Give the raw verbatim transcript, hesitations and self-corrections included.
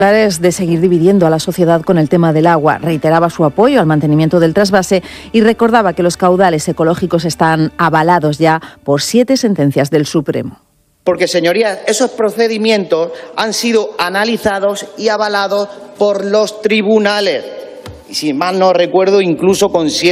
de seguir dividiendo a la sociedad con el tema del agua. Reiteraba su apoyo al mantenimiento del trasvase y recordaba que los caudales ecológicos están avalados ya por siete sentencias del Supremo. Porque, señorías, esos procedimientos han sido analizados y avalados por los tribunales. Y si mal no recuerdo, incluso con siete